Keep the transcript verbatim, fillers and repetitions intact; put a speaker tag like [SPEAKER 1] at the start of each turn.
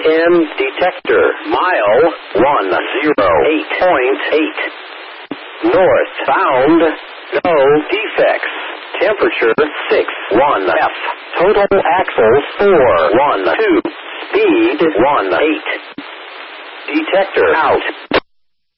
[SPEAKER 1] M detector. Mile one zero eight point eight. Northbound. No defects. Temperature six one F. Total axles four one two. Speed one eight. Detector out.